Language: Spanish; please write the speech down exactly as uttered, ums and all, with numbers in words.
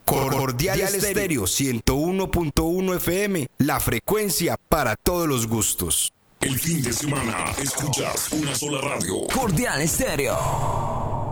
Cordial Estéreo ciento uno punto uno F M, la frecuencia para todos los gustos. El fin de semana escuchas una sola radio. Cordial Estéreo.